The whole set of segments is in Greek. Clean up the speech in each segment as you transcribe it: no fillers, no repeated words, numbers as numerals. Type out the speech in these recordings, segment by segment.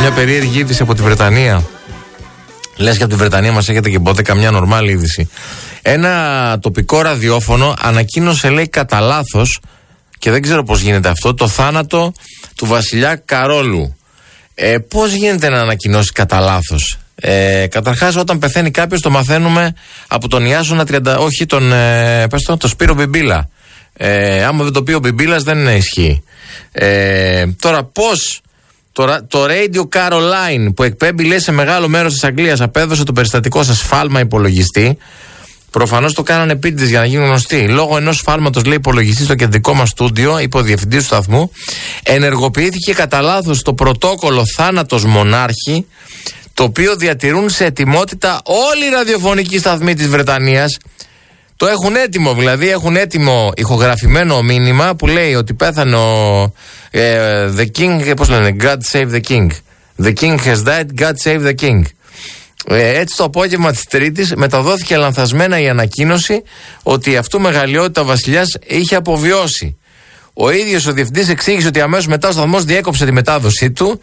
μια περίεργη είδηση από τη Βρετανία. Λες και από τη Βρετανία μας έχετε και ποτέ καμιά νορμάλη είδηση. Ένα τοπικό ραδιόφωνο ανακοίνωσε, λέει, κατά λάθος, και δεν ξέρω πώς γίνεται αυτό, το θάνατο του βασιλιά Καρόλου. Πώς γίνεται να ανακοινώσει κατά λάθος? Καταρχάς, όταν πεθαίνει κάποιος, το μαθαίνουμε από τον Ιάσονα 30, όχι τον Σπύρο Μπιμπίλα. Άμα δεν το πει ο Μπιμπίλας, δεν ισχύει. Τώρα πώς το Radio Caroline, που εκπέμπει, λέει, σε μεγάλο μέρος της Αγγλίας, απέδωσε το περιστατικό σε σφάλμα υπολογιστή. Προφανώς το κάνανε επίτηδες για να γίνουν γνωστοί. Λόγω ενός σφάλματος, λέει, υπολογιστή στο κεντρικό μας στούντιο, είπε ο διευθυντής του σταθμού, ενεργοποιήθηκε κατά λάθος το πρωτόκολλο θάνατος μονάρχη, το οποίο διατηρούν σε ετοιμότητα όλοι οι ραδιοφωνικοί σταθμοί της Βρετανίας. Το έχουν έτοιμο, δηλαδή έχουν έτοιμο ηχογραφημένο μήνυμα που λέει ότι πέθανε The King, πώς λένε, God save the King. The King has died, God save the King. Έτσι το απόγευμα της Τρίτης μεταδόθηκε λανθασμένα η ανακοίνωση ότι αυτού μεγαλειότητα ο βασιλιάς είχε αποβιώσει. Ο ίδιος ο διευθυντής εξήγησε ότι αμέσως μετά ο σταθμός διέκοψε τη μετάδοσή του.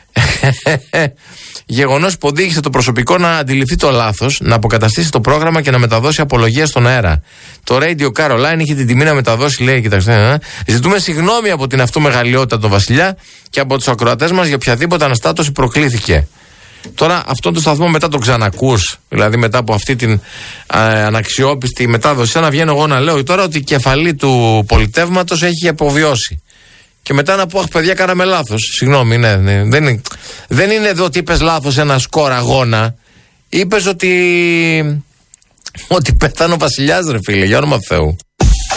Γεγονός που οδήγησε το προσωπικό να αντιληφθεί το λάθος, να αποκαταστήσει το πρόγραμμα και να μεταδώσει απολογία στον αέρα. Το Radio Caroline είχε την τιμή να μεταδώσει, λέει, κοιτάξτε, ζητούμε συγγνώμη από την αυτού μεγαλειότητα τον βασιλιά και από τους ακροατές μας για οποιαδήποτε αναστάτωση προκλήθηκε. Τώρα αυτόν τον σταθμό μετά τον ξανακούς, δηλαδή μετά από αυτή την αναξιόπιστη μετάδοση, σαν να βγαίνω εγώ να λέω τώρα ότι η κεφαλή του πολιτεύματος έχει αποβιώσει. Και μετά να πω, αχ παιδιά, κάναμε λάθος. Συγγνώμη, ναι, δεν είναι εδώ ότι είπες λάθος ένα σκορ αγώνα. Είπες ότι πέθανε ο βασιλιάς, ρε φίλε, για όνομα Θεού.